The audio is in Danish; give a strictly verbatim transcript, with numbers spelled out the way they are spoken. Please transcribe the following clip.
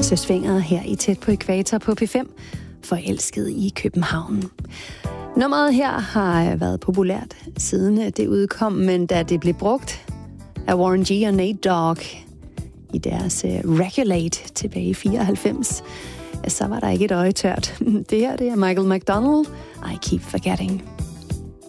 Søs Fenger her i Tæt på Ækvator på P fem, forelsket i København. Nummeret her har været populært siden det udkom, men da det blev brugt af Warren G og Nate Dogg i deres Regulate tilbage i fireoghalvfems, så var der ikke et øje tørt. Det her det er Michael McDonald, I Keep Forgetting.